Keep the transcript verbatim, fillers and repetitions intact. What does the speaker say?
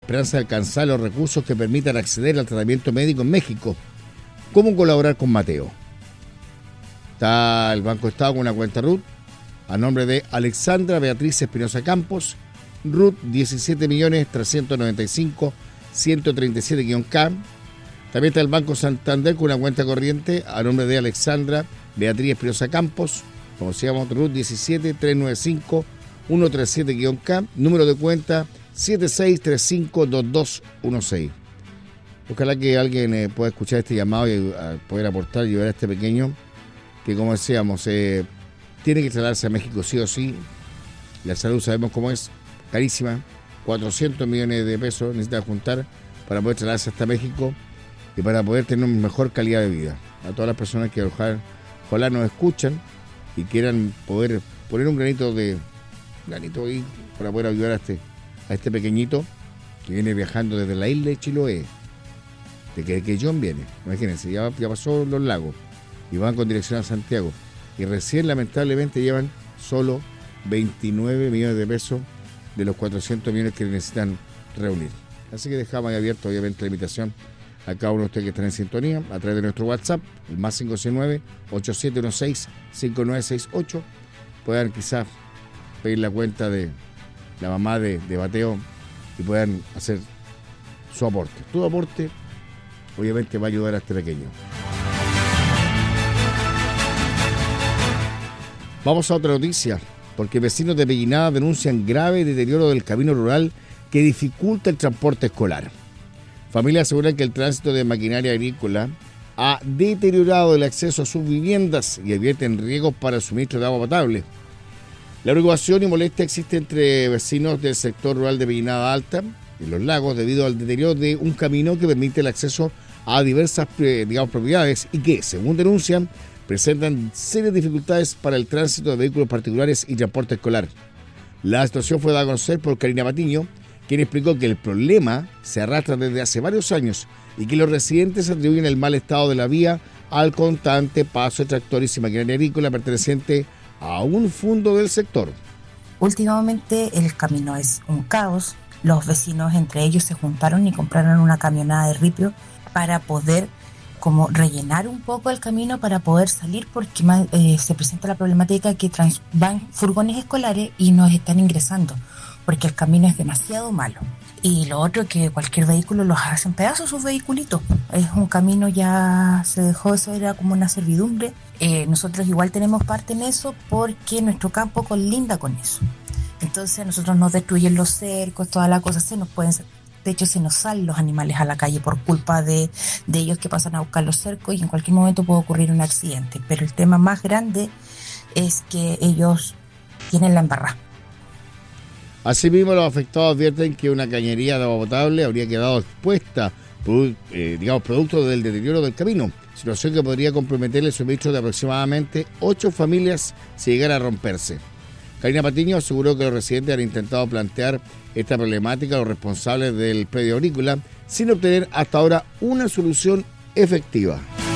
esperanza de alcanzar los recursos que permitan acceder al tratamiento médico en México. ¿Cómo colaborar con Mateo? Está el Banco Estado con una cuenta R U T a nombre de Alexandra Beatriz Espinosa Campos, R U T diecisiete millones trescientos noventa y cinco mil ciento treinta y siete K. También está el Banco Santander con una cuenta corriente a nombre de Alexandra Beatriz Espinosa Campos, como decíamos, R U T diecisiete trescientos noventa y cinco mil ciento treinta y siete K, número de cuenta siete seis tres cinco dos dos uno seis. Ojalá que alguien eh, pueda escuchar este llamado y uh, poder aportar y ayudar a este pequeño que, como decíamos, eh, tiene que trasladarse a México sí o sí. La salud sabemos cómo es, carísima, cuatrocientos millones de pesos necesita juntar para poder trasladarse hasta México y para poder tener una mejor calidad de vida. A todas las personas que ojalá, ojalá nos escuchan y quieran poder poner un granito de granito ahí para poder ayudar a este, a este pequeñito que viene viajando desde la isla de Chiloé, de que, que John viene, imagínense, ya, ya pasó los lagos y van con dirección a Santiago y recién lamentablemente llevan solo veintinueve millones de pesos de los cuatrocientos millones que necesitan reunir. Así que dejamos ahí abierto obviamente la invitación a cada uno de ustedes que están en sintonía a través de nuestro WhatsApp, el más cinco seis nueve, ocho siete uno seis, cinco nueve seis ocho, puedan quizás pedir la cuenta de la mamá de, de Mateo y puedan hacer su aporte. Tu aporte obviamente va a ayudar a este pequeño. Vamos a otra noticia, porque vecinos de Pellinada denuncian grave deterioro del camino rural que dificulta el transporte escolar. Familias aseguran que el tránsito de maquinaria agrícola ha deteriorado el acceso a sus viviendas y advierten riesgos para el suministro de agua potable. La preocupación y molestia existe entre vecinos del sector rural de Pellinada Alta y Los Lagos debido al deterioro de un camino que permite el acceso a diversas digamos, propiedades y que, según denuncian, presentan serias dificultades para el tránsito de vehículos particulares y transporte escolar. La situación fue dada a conocer por Karina Patiño, quien explicó que el problema se arrastra desde hace varios años y que los residentes atribuyen el mal estado de la vía al constante paso de tractores y maquinaria agrícola perteneciente a un fondo del sector. Últimamente el camino es un caos. Los vecinos entre ellos se juntaron y compraron una camionada de ripio para poder como rellenar un poco el camino para poder salir, porque eh, se presenta la problemática que trans, van furgones escolares y nos están ingresando porque el camino es demasiado malo. Y lo otro, que cualquier vehículo los hace en pedazos sus vehiculitos. Es un camino, ya se dejó, eso era como una servidumbre. Eh, nosotros igual tenemos parte en eso porque nuestro campo colinda con eso. Entonces a nosotros nos destruyen los cercos, toda la cosa, se nos pueden, de hecho se nos salen los animales a la calle por culpa de, de ellos que pasan a buscar los cercos y en cualquier momento puede ocurrir un accidente. Pero el tema más grande es que ellos tienen la embarrada. Asimismo, los afectados advierten que una cañería de agua potable habría quedado expuesta, eh, digamos, producto del deterioro del camino, situación que podría comprometer el suministro de aproximadamente ocho familias si llegara a romperse. Karina Patiño aseguró que los residentes han intentado plantear esta problemática a los responsables del predio agrícola sin obtener hasta ahora una solución efectiva.